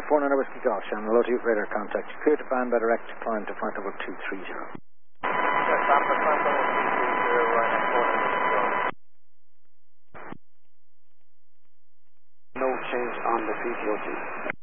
49 Whiskey Golf, Shannon. Hello to you, radar contact. Clear to band by direct climb to flight level 230. Yes, Alpha, climb level 230, right at 49 Whiskey Golf. No change on the PTOT.